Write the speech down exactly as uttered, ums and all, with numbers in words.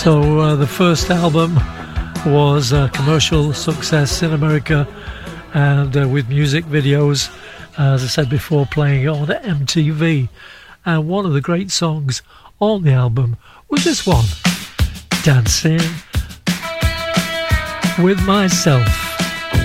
So uh, the first album was a commercial success in America, and uh, with music videos, uh, as I said before, playing on M T V. And one of the great songs on the album was this one, Dancing with Myself.